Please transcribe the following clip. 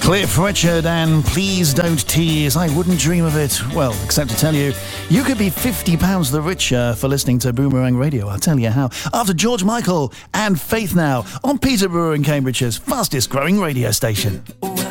Cliff Richard and Please Don't Tease. I wouldn't dream of it. Well, except to tell you, you could be £50 the richer for listening to Boomerang Radio. I'll tell you how. After George Michael and Faith Now on Peterborough and Cambridgeshire's fastest growing radio station.